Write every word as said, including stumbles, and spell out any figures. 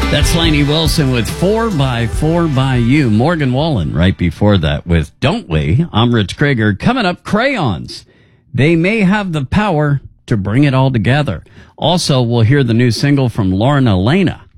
That's Lainey Wilson with four by four by You. Morgan Wallen right before that with Don't We? I'm Rich Krieger. Coming up, crayons. They may have the power to bring it all together. Also, we'll hear the new single from Lauren Elena.